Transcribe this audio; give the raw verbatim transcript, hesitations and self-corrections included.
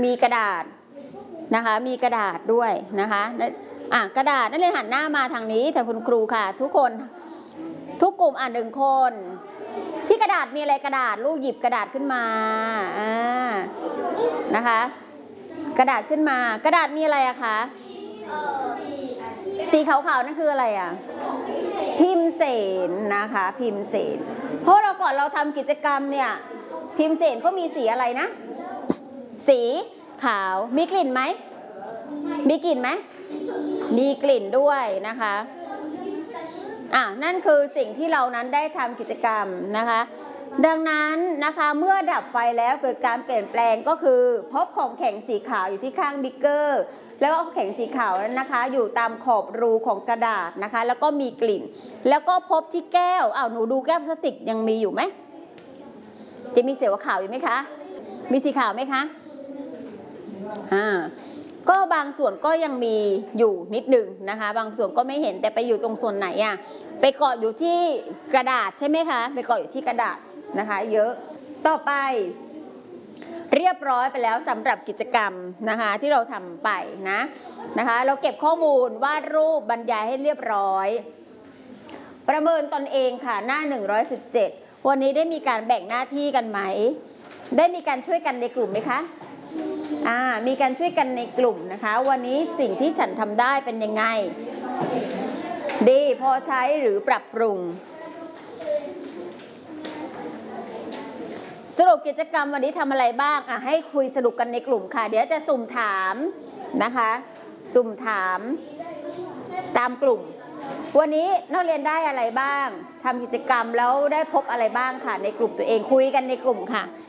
มีกระดาษนะคะมีกระดาษด้วยนะคะอ่ะกระดาษนักเรียนหันหน้ามาทางนี้แต่คุณครูค่ะทุกคนทุกกลุ่มอ่านหนึ่งคนที่กระดาษมีอะไรกระดาษลูกหยิบกระดาษขึ้นมาอ่านะคะกระดาษขึ้นมากระดาษมีอะไรอะคะสีขาวๆนั่นคืออะไรอะพิมพ์เสนนะคะพิมพ์เสนเพราะเราก่อนเราทำกิจกรรมเนี่ยพิมพ์เสนก็มีสีอะไรนะสีขาวมีกลิ่นไหมมีกลิ่นไหมมีกลิ่นด้วยนะคะอ่ะนั่นคือสิ่งที่เรานั้นได้ทำกิจกรรมนะคะดังนั้นนะคะเมื่อดับไฟแล้วเกิดการเปลี่ยนแปลงก็คือพบของแข็งสีขาวอยู่ที่ข้างบิ๊กเกอร์แล้วก็แข็งสีขาวนั้นนะคะอยู่ตามขอบรูของกระดาษนะคะแล้วก็มีกลิ่นแล้วก็พบที่แก้วอ้าวหนูดูแก้วพลาสติกยังมีอยู่ไหมจะมีสีขาวอยู่ไหมคะมีสีขาวไหมคะอ่าก็บางส่วนก็ยังมีอยู่นิดนึงนะคะบางส่วนก็ไม่เห็นแต่ไปอยู่ตรงส่วนไหนอ่ะไปเกาะอยู่ที่กระดาษใช่ไหมคะไปเกาะอยู่ที่กระดาษนะคะเยอะต่อไปเรียบร้อยไปแล้วสำหรับกิจกรรมนะคะที่เราทำไปนะนะคะเราเก็บข้อมูลวาดรูปบรรยายให้เรียบร้อยประเมินตนเองค่ะหน้าหนึ่งร้อยสิบเจ็ดวันนี้ได้มีการแบ่งหน้าที่กันไหมได้มีการช่วยกันในกลุ่มไหมคะอ่ามีการช่วยกันในกลุ่มนะคะวันนี้สิ่งที่ฉันทำได้เป็นยังไงดีพอใช้หรือปรับปรุงสรุปกิจกรรมวันนี้ทำอะไรบ้างอ่ะให้คุยสรุปกันในกลุ่มค่ะเดี๋ยวจะสุ่มถามนะคะสุ่มถามตามกลุ่มวันนี้นักเรียนได้อะไรบ้างทำกิจกรรมแล้วได้พบอะไรบ้างค่ะในกลุ่มตัวเองคุยกันในกลุ่มค่ะ